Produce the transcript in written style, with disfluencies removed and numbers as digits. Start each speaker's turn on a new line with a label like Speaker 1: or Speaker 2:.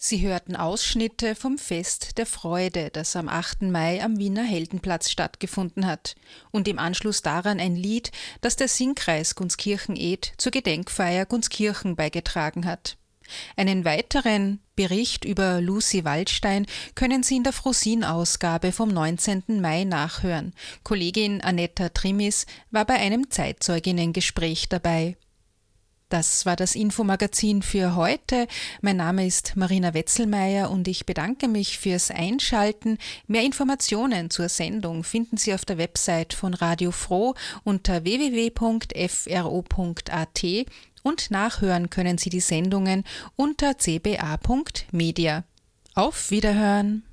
Speaker 1: Sie hörten Ausschnitte vom Fest der Freude, das am 8. Mai am Wiener Heldenplatz stattgefunden hat, und im Anschluss daran ein Lied, das der Singkreis Gunskirchen-Ed zur Gedenkfeier Gunskirchen beigetragen hat. Einen weiteren Bericht über Lucy Waldstein können Sie in der Frosin-Ausgabe vom 19. Mai nachhören. Kollegin Anetta Trimis war bei einem Zeitzeuginnengespräch dabei. Das war das Infomagazin für heute. Mein Name ist Marina Wetzelmeier und ich bedanke mich fürs Einschalten. Mehr Informationen zur Sendung finden Sie auf der Website von Radio Froh unter www.fro.at und nachhören können Sie die Sendungen unter cba.media. Auf Wiederhören!